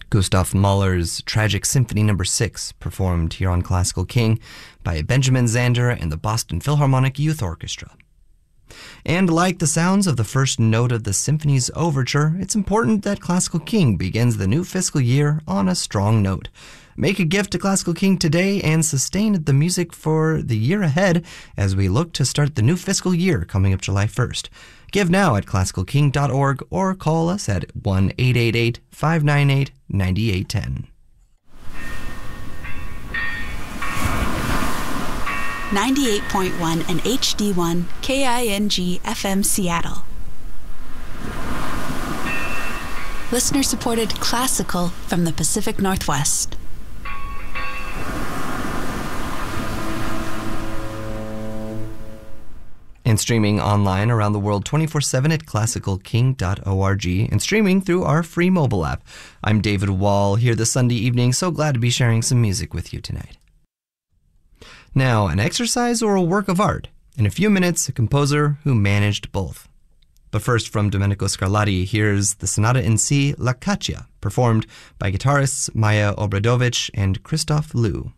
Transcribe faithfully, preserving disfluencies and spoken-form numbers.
Gustav Mahler's Tragic Symphony Number six, performed here on Classical King by Benjamin Zander and the Boston Philharmonic Youth Orchestra. And like the sounds of the first note of the symphony's overture, it's important that Classical King begins the new fiscal year on a strong note. Make a gift to Classical King today and sustain the music for the year ahead as we look to start the new fiscal year coming up July first. Give now at classical king dot org or call us at one eight eight eight, five nine eight, nine eight one zero. ninety-eight point one and H D one K I N G F M Seattle. Listener-supported classical from the Pacific Northwest. And streaming online around the world twenty-four seven at classical king dot org and streaming through our free mobile app. I'm David Wall here this Sunday evening, so glad to be sharing some music with you tonight. Now, an exercise or a work of art. In a few minutes, a composer who managed both. But first, from Domenico Scarlatti, here's the Sonata in C, La Caccia, performed by guitarists Maya Obradovic and Christoph Liu.